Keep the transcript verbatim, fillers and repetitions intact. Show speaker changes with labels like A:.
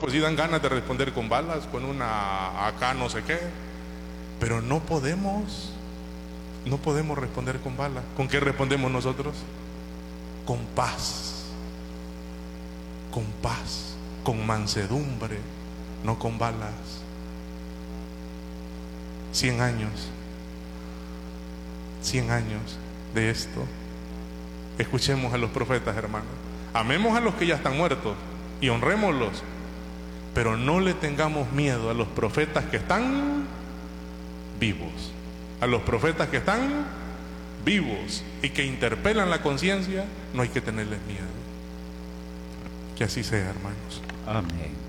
A: pues sí dan ganas de responder con balas, con una acá no sé qué, pero no podemos, no podemos responder con balas. ¿Con qué respondemos nosotros? Con paz, con paz, con mansedumbre, no con balas. Cien años, cien años de esto. Escuchemos a los profetas, hermanos. Amemos a los que ya están muertos y honrémoslos, pero no le tengamos miedo a los profetas que están vivos, a los profetas que están vivos y que interpelan la conciencia. No hay que tenerles miedo. Que así sea, hermanos.
B: Amén.